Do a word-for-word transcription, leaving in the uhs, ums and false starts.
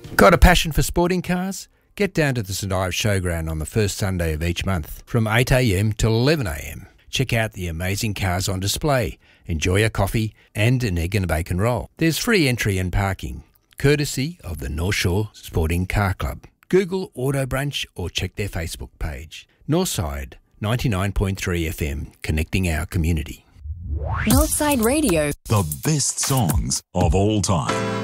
Got a passion for sporting cars? Get down to the St Ives Showground on the first Sunday of each month from eight a m till eleven a m. Check out the amazing cars on display, enjoy a coffee and an egg and a bacon roll. There's free entry and parking, courtesy of the North Shore Sporting Car Club. Google Auto Brunch or check their Facebook page. Northside ninety-nine point three F M, connecting our community. Northside Radio. The best songs of all time.